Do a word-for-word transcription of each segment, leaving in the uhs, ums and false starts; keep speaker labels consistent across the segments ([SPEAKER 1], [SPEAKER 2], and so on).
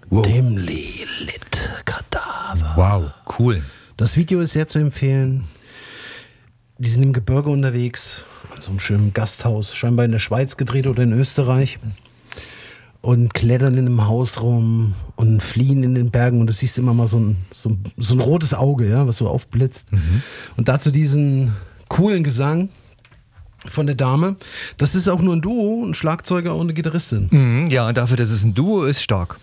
[SPEAKER 1] Wow.
[SPEAKER 2] Dimly Lit Kadaver.
[SPEAKER 1] Wow, cool.
[SPEAKER 2] Das Video ist sehr zu empfehlen. Die sind im Gebirge unterwegs, an so einem schönen Gasthaus, scheinbar in der Schweiz gedreht oder in Österreich. Und klettern in einem Haus rum und fliehen in den Bergen. Und du siehst immer mal so ein, so ein, so ein rotes Auge, ja, was so aufblitzt. Mhm. Und dazu diesen coolen Gesang von der Dame. Das ist auch nur ein Duo, ein Schlagzeuger und eine Gitarristin.
[SPEAKER 1] Mhm, ja, dafür, dass es ein Duo ist, stark.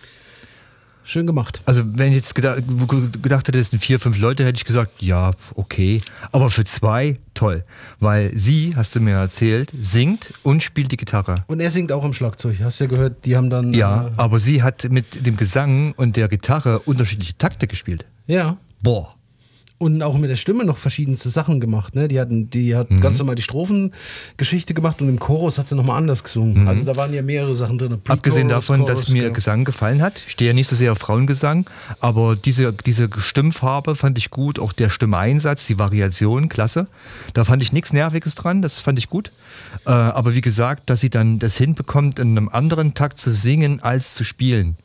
[SPEAKER 2] Schön gemacht.
[SPEAKER 1] Also wenn ich jetzt gedacht, gedacht hätte, es sind vier, fünf Leute, hätte ich gesagt, ja, okay. Aber für zwei, toll. Weil sie, hast du mir erzählt, singt und spielt die Gitarre.
[SPEAKER 2] Und er singt auch am Schlagzeug. Hast du ja gehört, die haben dann...
[SPEAKER 1] Ja,
[SPEAKER 2] äh,
[SPEAKER 1] aber sie hat mit dem Gesang und der Gitarre unterschiedliche Takte gespielt.
[SPEAKER 2] Ja.
[SPEAKER 1] Boah.
[SPEAKER 2] Und auch mit der Stimme noch verschiedenste Sachen gemacht. Ne? Die, hatten, die hat mhm. ganz normal die Strophengeschichte gemacht und im Chorus hat sie nochmal anders gesungen. Mhm. Also da waren ja mehrere Sachen drin.
[SPEAKER 1] Abgesehen davon, Chorus, dass mir genau. Gesang gefallen hat. Ich stehe ja nicht so sehr auf Frauengesang, aber diese, diese Stimmfarbe fand ich gut. Auch der Stimmeinsatz, die Variation, klasse. Da fand ich nichts Nerviges dran, das fand ich gut. Äh, aber wie gesagt, dass sie dann das hinbekommt, in einem anderen Takt zu singen als zu spielen,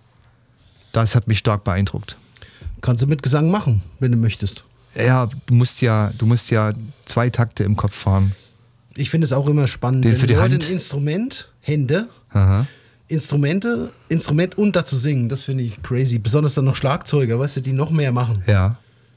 [SPEAKER 1] das hat mich stark beeindruckt.
[SPEAKER 2] Kannst du mit Gesang machen, wenn du möchtest.
[SPEAKER 1] Ja, du musst ja, du musst ja zwei Takte im Kopf fahren.
[SPEAKER 2] Ich finde es auch immer spannend,
[SPEAKER 1] Den
[SPEAKER 2] wenn
[SPEAKER 1] für die
[SPEAKER 2] Leute
[SPEAKER 1] Hand.
[SPEAKER 2] ein Instrument, Hände,
[SPEAKER 1] Aha.
[SPEAKER 2] Instrumente, Instrument und dazu singen, das finde ich crazy. Besonders dann noch Schlagzeuger, weißt du, die noch mehr machen.
[SPEAKER 1] Ja.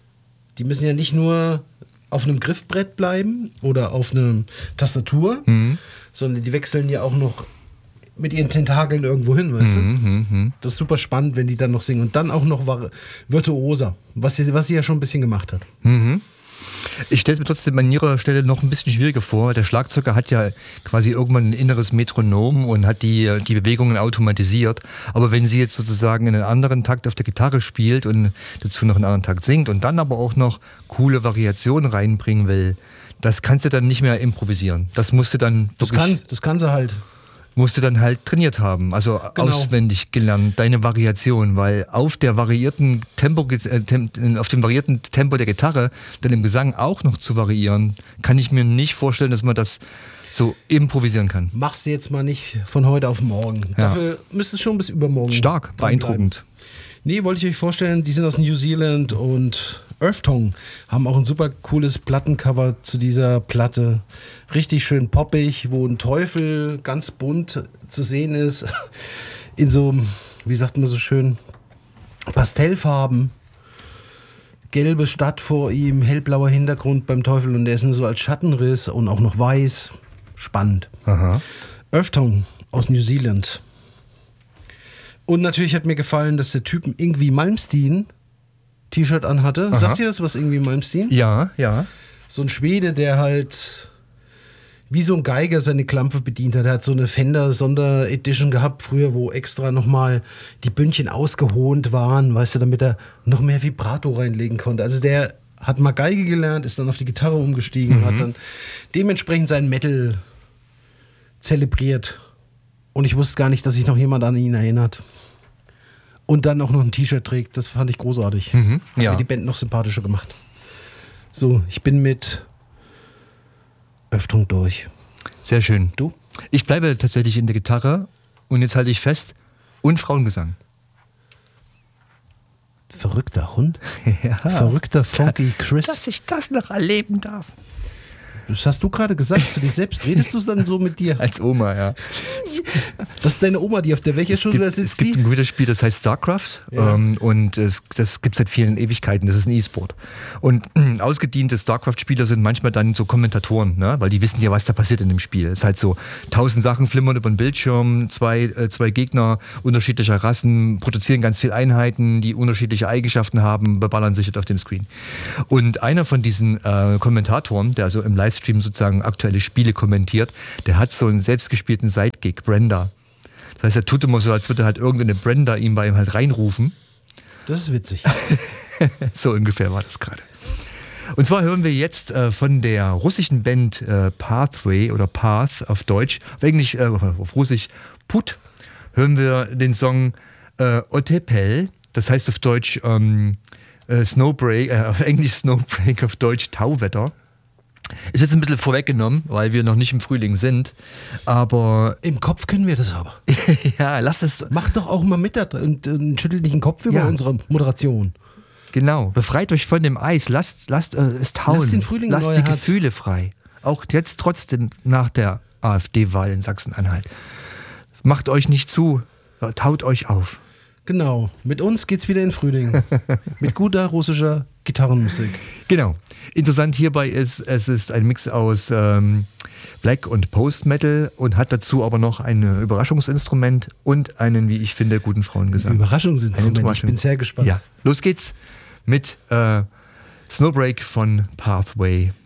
[SPEAKER 2] Die müssen ja nicht nur auf einem Griffbrett bleiben oder auf einer Tastatur, mhm. sondern die wechseln ja auch noch mit ihren Tentakeln irgendwo hin, weißt
[SPEAKER 1] mhm,
[SPEAKER 2] du? Mhm. Das ist super spannend, wenn die dann noch singen. Und dann auch noch virtuoser, was sie, was sie ja schon ein bisschen gemacht hat.
[SPEAKER 1] Mhm. Ich stelle es mir trotzdem an ihrer Stelle noch ein bisschen schwieriger vor. Der Schlagzeuger hat ja quasi irgendwann ein inneres Metronom und hat die, die Bewegungen automatisiert. Aber wenn sie jetzt sozusagen einen anderen Takt auf der Gitarre spielt und dazu noch einen anderen Takt singt und dann aber auch noch coole Variationen reinbringen will, das kannst du dann nicht mehr improvisieren. Das musst du dann
[SPEAKER 2] Das
[SPEAKER 1] wirklich...
[SPEAKER 2] kann, das kann sie halt.
[SPEAKER 1] Musst du dann halt trainiert haben, also
[SPEAKER 2] genau.
[SPEAKER 1] auswendig gelernt, deine Variation, weil auf der variierten Tempo, äh, auf dem variierten Tempo der Gitarre dann im Gesang auch noch zu variieren, kann ich mir nicht vorstellen, dass man das so improvisieren kann.
[SPEAKER 2] Machst du jetzt mal nicht von heute auf morgen.
[SPEAKER 1] Ja.
[SPEAKER 2] Dafür müsste es schon bis übermorgen.
[SPEAKER 1] Stark, beeindruckend.
[SPEAKER 2] Nee, wollte ich euch vorstellen, die sind aus New Zealand und Earthtongue haben auch ein super cooles Plattencover zu dieser Platte. Richtig schön poppig, wo ein Teufel ganz bunt zu sehen ist. In so, wie sagt man so schön, Pastellfarben. Gelbe Stadt vor ihm, hellblauer Hintergrund beim Teufel und der ist nur so als Schattenriss und auch noch weiß. Spannend.
[SPEAKER 1] Aha.
[SPEAKER 2] Earthtongue aus New Zealand. Und natürlich hat mir gefallen, dass der Typ irgendwie Malmsteen T-Shirt anhatte.
[SPEAKER 1] Aha.
[SPEAKER 2] Sagt ihr das was, irgendwie Malmsteen?
[SPEAKER 1] Ja, ja.
[SPEAKER 2] So ein Schwede, der halt wie so ein Geiger seine Klampfe bedient hat. Er hat so eine Fender-Sonderedition gehabt früher, wo extra nochmal die Bündchen ausgehohnt waren, weißt du, damit er noch mehr Vibrato reinlegen konnte. Also der hat mal Geige gelernt, ist dann auf die Gitarre umgestiegen, mhm. hat dann dementsprechend seinen Metal zelebriert. Und ich wusste gar nicht, dass sich noch jemand an ihn erinnert. Und dann auch noch ein T-Shirt trägt. Das fand ich großartig.
[SPEAKER 1] Mhm, ja.
[SPEAKER 2] Hat mir die Band noch sympathischer gemacht. So, ich bin mit Öffnung durch.
[SPEAKER 1] Sehr schön.
[SPEAKER 2] Du?
[SPEAKER 1] Ich bleibe tatsächlich in der Gitarre und jetzt halte ich fest, und Frauengesang.
[SPEAKER 2] Verrückter Hund?
[SPEAKER 1] Ja.
[SPEAKER 2] Verrückter Funky Chris.
[SPEAKER 1] Dass ich das noch erleben darf.
[SPEAKER 2] Das hast du gerade gesagt zu dir selbst. Redest du es dann so mit dir?
[SPEAKER 1] Als Oma, ja.
[SPEAKER 2] Das ist deine Oma, die auf der welcher Schule
[SPEAKER 1] gibt,
[SPEAKER 2] sitzt?
[SPEAKER 1] Es gibt
[SPEAKER 2] die?
[SPEAKER 1] ein Computerspiel, das heißt StarCraft,
[SPEAKER 2] Ja.
[SPEAKER 1] ähm, und es, das gibt es seit vielen Ewigkeiten, das ist ein E-Sport. Und äh, ausgediente StarCraft-Spieler sind manchmal dann so Kommentatoren, ne? Weil die wissen ja, was da passiert in dem Spiel. Es ist halt so, tausend Sachen flimmern über den Bildschirm, zwei, äh, zwei Gegner unterschiedlicher Rassen produzieren ganz viele Einheiten, die unterschiedliche Eigenschaften haben, beballern sich auf dem Screen. Und einer von diesen äh, Kommentatoren, der also im Livestream sozusagen aktuelle Spiele kommentiert, der hat so einen selbstgespielten Sidekick, Brenda. Das heißt, er tut immer so, als würde halt irgendeine Brenda ihm bei ihm halt reinrufen.
[SPEAKER 2] Das ist witzig.
[SPEAKER 1] So ungefähr war das gerade. Und zwar hören wir jetzt äh, von der russischen Band äh, Pathway oder Path auf Deutsch, auf Englisch, äh, auf Russisch Put, hören wir den Song äh, Otepel, das heißt auf Deutsch ähm, äh, Snowbreak, äh, auf Englisch Snowbreak, auf Deutsch Tauwetter. Ist jetzt ein bisschen vorweggenommen, weil wir noch nicht im Frühling sind, aber...
[SPEAKER 2] Im Kopf können wir das aber.
[SPEAKER 1] ja, lass es...
[SPEAKER 2] Mach doch auch mal mit und, und schüttelt nicht den Kopf über
[SPEAKER 1] ja.
[SPEAKER 2] unsere Moderation.
[SPEAKER 1] Genau, befreit euch von dem Eis, lasst, lasst äh, es tauen,
[SPEAKER 2] lasst den Frühling
[SPEAKER 1] lasst
[SPEAKER 2] in
[SPEAKER 1] die
[SPEAKER 2] euer Herz.
[SPEAKER 1] Gefühle frei. Auch jetzt trotzdem nach der AfD-Wahl in Sachsen-Anhalt. Macht euch nicht zu, taut euch auf.
[SPEAKER 2] Genau, mit uns geht's wieder in Frühling. Mit guter russischer Gitarrenmusik.
[SPEAKER 1] Genau. Interessant hierbei ist, es ist ein Mix aus ähm, Black und Post-Metal und hat dazu aber noch ein Überraschungsinstrument und einen, wie ich finde, guten Frauengesang.
[SPEAKER 2] Überraschungsinstrument, ich bin sehr gespannt.
[SPEAKER 1] Ja, los geht's mit äh, Snowbreak von Pathway.